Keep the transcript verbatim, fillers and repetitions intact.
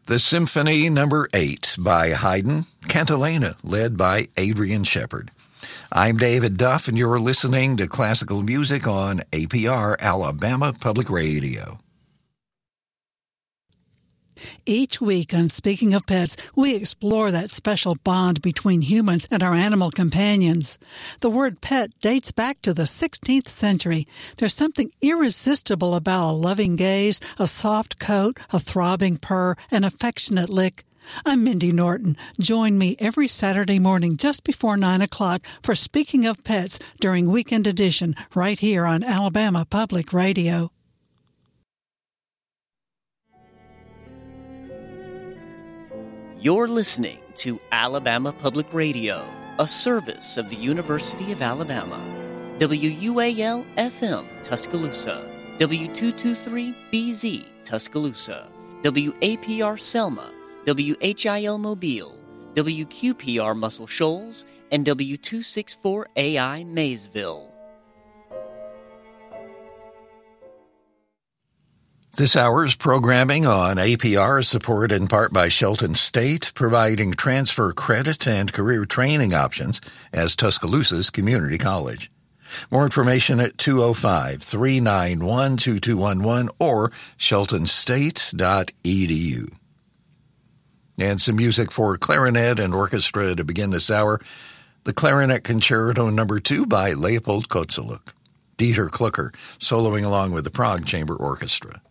The Symphony Number eight by Haydn, Cantilena, led by Adrian Shepard. I'm David Duff, and you're listening to classical music on A P R Alabama Public Radio. Each week on Speaking of Pets, we explore that special bond between humans and our animal companions. The word pet dates back to the sixteenth century. There's something irresistible about a loving gaze, a soft coat, a throbbing purr, an affectionate lick. I'm Mindy Norton. Join me every Saturday morning just before nine o'clock for Speaking of Pets during Weekend Edition right here on Alabama Public Radio. You're listening to Alabama Public Radio, a service of the University of Alabama. W U A L F M Tuscaloosa, W two twenty-three B Z Tuscaloosa, W A P R Selma, W H I L Mobile, W Q P R Muscle Shoals, and W two sixty-four A I Maysville. This hour's programming on A P R is supported in part by Shelton State, providing transfer credit and career training options as Tuscaloosa's community college. More information at two oh five, three nine one, two two one one or shelton state dot e d u. And some music for clarinet and orchestra to begin this hour. The Clarinet Concerto Number two by Leopold Kozelek. Dieter Klucker soloing along with the Prague Chamber Orchestra.